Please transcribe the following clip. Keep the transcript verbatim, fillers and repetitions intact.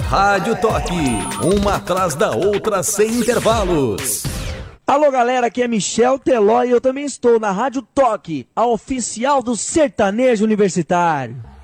Rádio Toque, uma atrás da outra sem intervalos. Alô galera, aqui é Michel Teló e eu também estou na Rádio Toque, a oficial do sertanejo universitário.